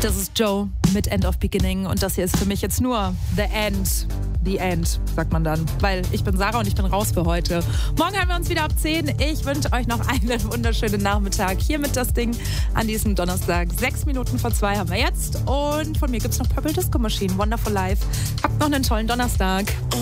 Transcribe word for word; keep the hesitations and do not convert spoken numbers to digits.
Das ist Joe mit End of Beginning und das hier ist für mich jetzt nur The End. The End, sagt man dann. Weil ich bin Sarah und ich bin raus für heute. Morgen haben wir uns wieder ab zehn. Ich wünsche euch noch einen wunderschönen Nachmittag hier mit das Ding an diesem Donnerstag. Sechs Minuten vor zwei haben wir jetzt. Und von mir gibt es noch Purple Disco Machine, Wonderful Life. Habt noch einen tollen Donnerstag.